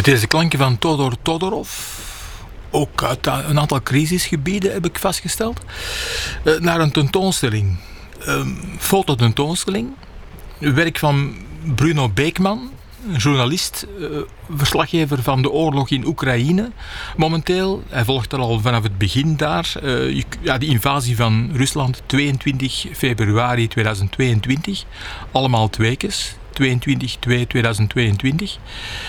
Deze klanken van Todor Todorov, ook uit een aantal crisisgebieden heb ik vastgesteld, naar een tentoonstelling. Fototentoonstelling. Werk van Bruno Beekman, journalist, verslaggever van de oorlog in Oekraïne momenteel. Hij volgt er al vanaf het begin daar. De invasie van Rusland, 22 februari 2022. Allemaal 2 keer. 22/2/2022.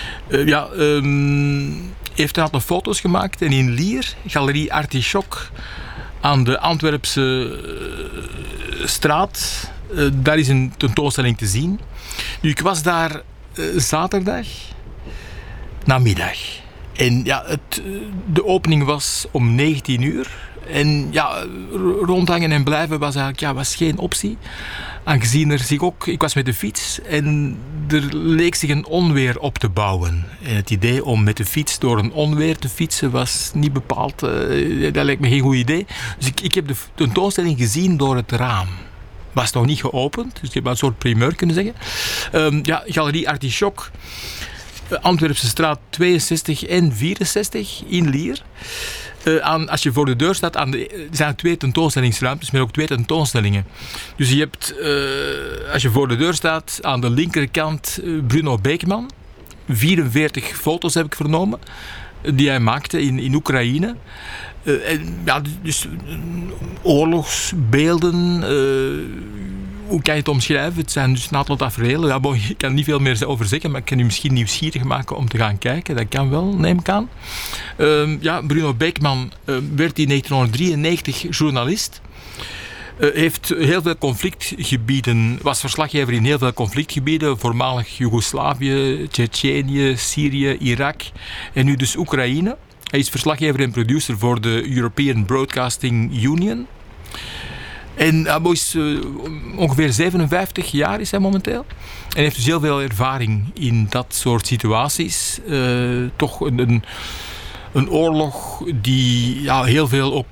Heeft een aantal foto's gemaakt. En in Lier, Galerie Artichok, aan de Antwerpse straat, daar is een tentoonstelling te zien. Nu, ik was daar zaterdag namiddag. En de opening was om 19 uur. En rondhangen en blijven was geen optie. Aangezien ik was met de fiets en er leek zich een onweer op te bouwen. En het idee om met de fiets door een onweer te fietsen was niet bepaald, dat lijkt me geen goed idee. Dus ik heb de tentoonstelling gezien door het raam. Was nog niet geopend, dus ik heb een soort primeur kunnen zeggen. Galerie Artichok, Antwerpse straat 62 en 64 in Lier. Als je voor de deur staat, er zijn 2 tentoonstellingsruimtes, maar ook 2 tentoonstellingen. Dus je hebt, als je voor de deur staat, aan de linkerkant Bruno Beekman. 44 foto's heb ik vernomen, die hij maakte in Oekraïne. Dus oorlogsbeelden, hoe kan je het omschrijven? Het zijn dus een aantal taferelen. Ik kan er niet veel meer over zeggen, maar ik kan u misschien nieuwsgierig maken om te gaan kijken. Dat kan wel, neem ik aan. Bruno Beekman werd in 1993 journalist. Heeft heel veel conflictgebieden, was verslaggever in heel veel conflictgebieden, voormalig Joegoslavië, Tsjetsjenië, Syrië, Irak en nu dus Oekraïne. Hij is verslaggever en producer voor de European Broadcasting Union. En hij is ongeveer 57 jaar is hij momenteel. En heeft dus heel veel ervaring in dat soort situaties. Toch een oorlog die heel veel ook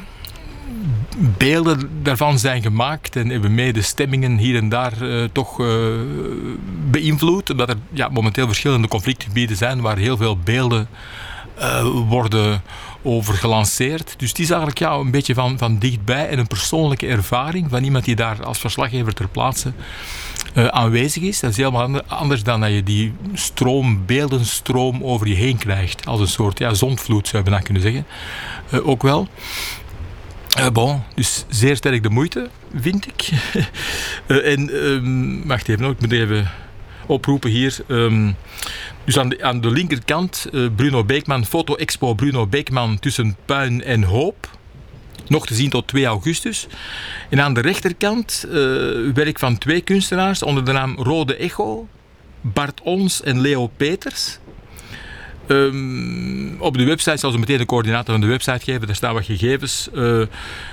beelden daarvan zijn gemaakt en hebben mee de stemmingen hier en daar toch beïnvloed. Omdat er momenteel verschillende conflictgebieden zijn waar heel veel beelden worden over gelanceerd. Dus het is eigenlijk een beetje van dichtbij en een persoonlijke ervaring van iemand die daar als ter plaatse aanwezig is. Dat is helemaal anders dan dat je die beeldenstroom over je heen krijgt. Als een soort zondvloed zou je bijna kunnen zeggen. Ook wel. Dus zeer sterk de moeite, vind ik. Wacht even, ik moet even oproepen hier. Dus aan de linkerkant Bruno Beekman, foto-expo Bruno Beekman tussen puin en hoop. Nog te zien tot 2 augustus. En aan de rechterkant werk van 2 kunstenaars onder de naam Rode Echo, Bart Ons en Leo Peters. Op de website, zal ze meteen de coördinaten van de website geven, daar staan wat gegevens.